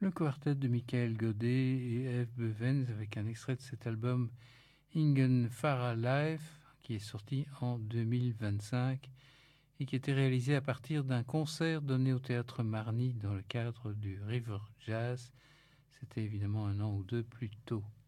le quartet de Michael Godet et Eve Bevens avec un extrait de cet album Ingen Fara Live qui est sorti en 2025 et qui était réalisé à partir d'un concert donné au Théâtre Marny dans le cadre du River Jazz. C'était évidemment un an ou deux plus tôt.